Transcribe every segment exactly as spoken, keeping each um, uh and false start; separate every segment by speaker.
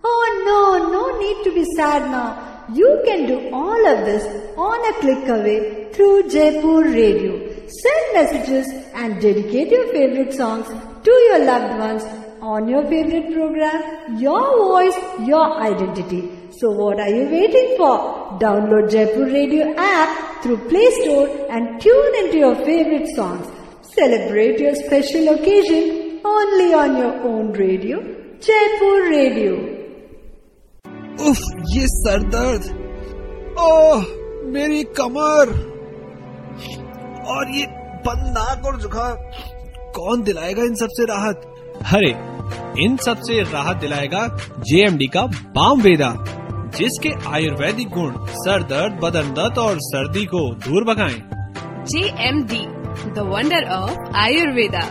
Speaker 1: Oh no, no need to be sad now. You can do all of this on a click away through Jaipur Radio. Send messages and dedicate your favorite songs to your loved ones on your favorite program. Your voice, your identity. So what are you waiting for? Download Jaipur Radio app through Play Store and tune into your favorite songs. Celebrate your special occasion only on your own radio, Jaipur Radio.
Speaker 2: उफ, ये sir दर्द, ओह मेरी कमर और ये बंद नाक और जुकाम, कौन दिलाएगा इन सब से राहत?
Speaker 3: अरे इन सब से राहत दिलाएगा जे एम डी का बाम वेदा, जिसके आयुर्वेदिक गुण सर दर्द, बदन दर्द और सर्दी को दूर भगाएं।
Speaker 4: जे M D, the wonder of Ayurveda.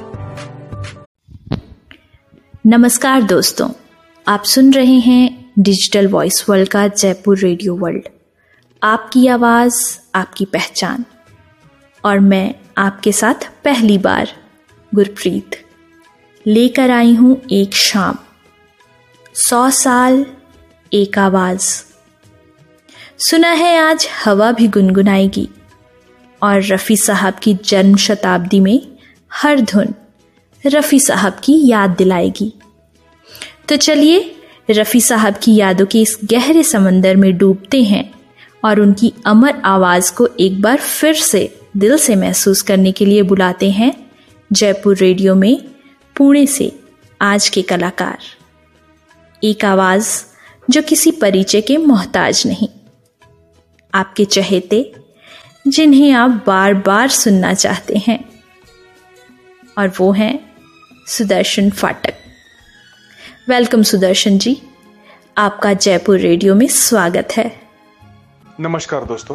Speaker 5: नमस्कार दोस्तों, आप सुन रहे हैं डिजिटल वॉइस वर्ल्ड का जयपुर रेडियो वर्ल्ड। आपकी आवाज, आपकी पहचान, और मैं आपके साथ पहली बार गुरप्रीत लेकर आई हूं एक शाम, सौ साल एक आवाज। सुना है आज हवा भी गुनगुनाएगी और रफ़ी साहब की जन्म शताब्दी में हर धुन रफ़ी साहब की याद दिलाएगी। तो चलिए रफ़ी साहब की यादों के इस गहरे समंदर में डूबते हैं और उनकी अमर आवाज को एक बार फिर से दिल से महसूस करने के लिए बुलाते हैं जयपुर रेडियो में पुणे से आज के कलाकार। एक आवाज जो किसी परिचय के मोहताज नहीं, आपके चहेते जिन्हें आप बार बार सुनना चाहते हैं, और वो हैं सुदर्शन फाटक। वेलकम सुदर्शन जी, आपका जयपुर रेडियो में स्वागत है।
Speaker 6: नमस्कार दोस्तों,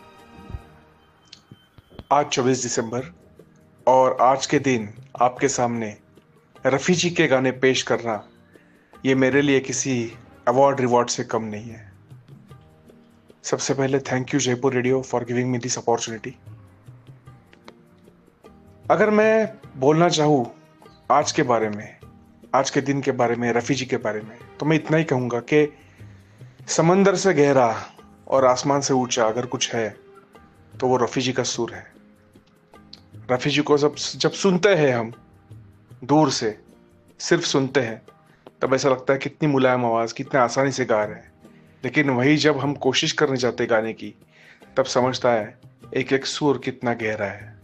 Speaker 6: आज चौबीस दिसंबर और आज के दिन आपके सामने रफ़ी जी के गाने पेश करना, ये मेरे लिए किसी अवार्ड रिवॉर्ड से कम नहीं है। सबसे पहले thank you Jaipur radio for giving me this opportunity. अगर मैं बोलना चाहूँ आज के बारे में, आज के दिन के बारे में, रफ़ी जी के बारे में, तो मैं इतना ही कहूँगा कि समंदर से गहरा और आसमान से ऊंचा अगर कुछ है तो वो रफ़ी जी का सुर है। रफ़ी जी को जब जब सुनते हैं हम दूर से, सिर्फ सुनते हैं, तब ऐसा लगता है कितनी मुलायम आवाज़, कितने आसानी से गा रहे हैं। लेकिन वही जब हम कोशिश करने जाते गाने की, तब समझता है एक एक सुर कितना गहरा है।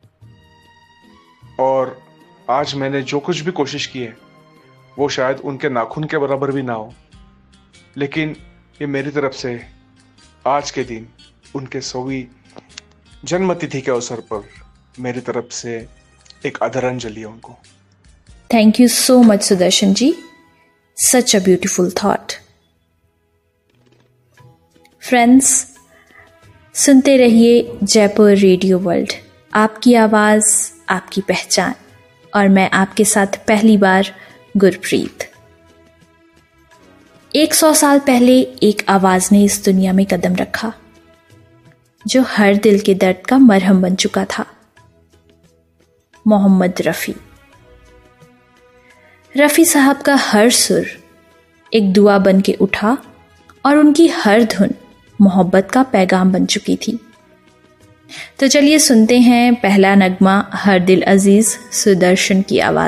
Speaker 6: और आज मैंने जो कुछ भी कोशिश की है वो शायद उनके नाखून के बराबर भी ना हो, लेकिन ये मेरी तरफ से आज के दिन उनके सौवीं जन्मतिथि के अवसर पर मेरी तरफ से एक आदरांजलि है उनको।
Speaker 5: Thank you so much Sudarshan ji, such a beautiful thought. Friends, सुनते रहिए जयपुर रेडियो वर्ल्ड, आपकी आवाज, आपकी पहचान, और मैं आपके साथ पहली बार गुरप्रीत। एक सौ साल पहले एक आवाज ने इस दुनिया में कदम रखा जो हर दिल के दर्द का मरहम बन चुका था। मोहम्मद रफ़ी। रफ़ी साहब का हर सुर एक दुआ बन के उठा और उनकी हर धुन मोहब्बत का पैगाम बन चुकी थी। तो चलिए सुनते हैं पहला नगमा हर दिल अजीज सुदर्शन की आवाज।